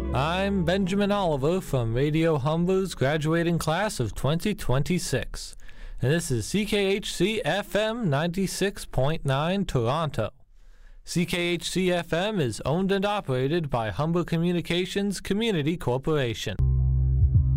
I'm Benjamin Oliver from Radio Humber's graduating class of 2026, and this is CKHC FM 96.9 Toronto. CKHC FM is owned and operated by Humber Communications Community Corporation.